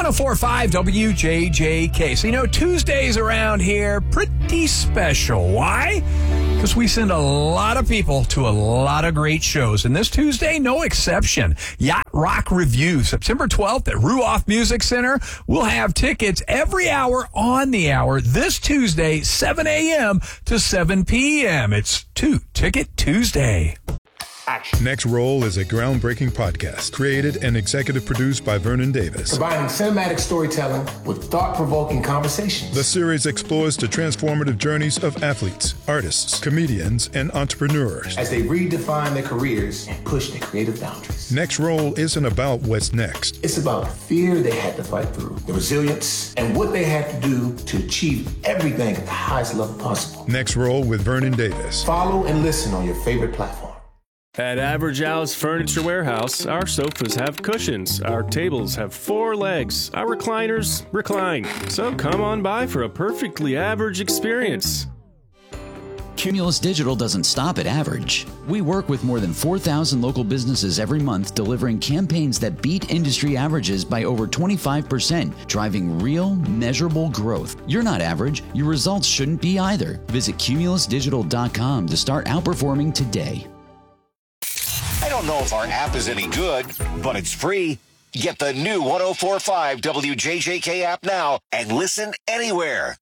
1045 WJJK. So, Tuesdays around here, pretty special. Why? Because we send a lot of people to a lot of great shows. And this Tuesday, no exception. Yacht Rock Review, September 12th at Ruoff Music Center. We'll have tickets every hour on the hour this Tuesday, 7 a.m. to 7 p.m. It's Ticket Tuesday. Action. Next Roll is a groundbreaking podcast created and executive produced by Vernon Davis. Combining cinematic storytelling with thought-provoking conversations. The series explores the transformative journeys of athletes, artists, comedians, and entrepreneurs as they redefine their careers and push their creative boundaries. Next Roll isn't about what's next. It's about the fear they had to fight through, the resilience, and what they had to do to achieve everything at the highest level possible. Next Roll with Vernon Davis. Follow and listen on your favorite platform. At Average Al's Furniture Warehouse, our sofas have cushions, our tables have 4 legs, our recliners recline. So come on by for a perfectly average experience. Cumulus Digital doesn't stop at average. We work with more than 4,000 local businesses every month, delivering campaigns that beat industry averages by over 25%, driving real, measurable growth. You're not average. Your results shouldn't be either. Visit cumulusdigital.com to start outperforming today. I don't know if our app is any good, but it's free. Get the new 1045 WJJK app now and listen anywhere.